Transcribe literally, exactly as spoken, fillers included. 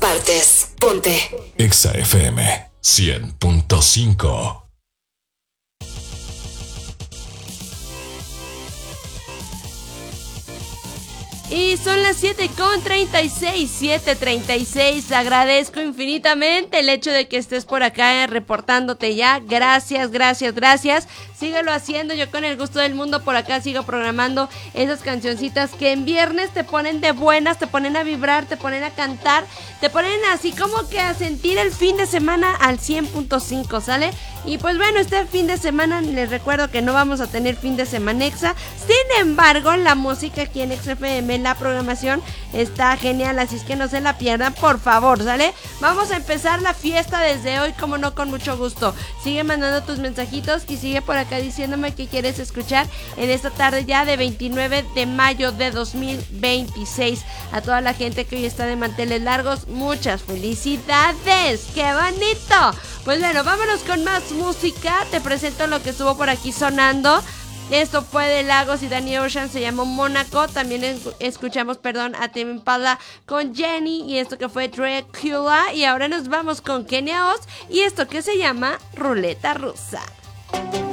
partes. Ponte Exa F M cien punto cinco. Y son las siete con treinta y seis, siete treinta y seis. Agradezco infinitamente el hecho de que estés por acá reportándote ya. Gracias, gracias, gracias. Síguelo haciendo, yo con el gusto del mundo por acá sigo programando esas cancioncitas que en viernes te ponen de buenas, te ponen a vibrar, te ponen a cantar, te ponen así como que a sentir el fin de semana al cien punto cinco, ¿sale? Y pues bueno, este fin de semana les recuerdo que no vamos a tener fin de semana Exa. Sin embargo, la música aquí en Exa F M, la programación está genial, así es que no se la pierdan, por favor, ¿sale? Vamos a empezar la fiesta desde hoy, como no, con mucho gusto. Sigue mandando tus mensajitos y sigue por acá diciéndome qué quieres escuchar en esta tarde ya de veintinueve de mayo de dos mil veintiséis. A toda la gente que hoy está de manteles largos, muchas felicidades, ¡qué bonito! Pues bueno, vámonos con más música. Te presento lo que estuvo por aquí sonando. Esto fue de Lagos y Danny Ocean, se llamó Mónaco. También es, escuchamos, perdón, a Tame Impala con Jenny y esto que fue Dracula. Y ahora nos vamos con Kenia Oz y esto que se llama Ruleta Rusa.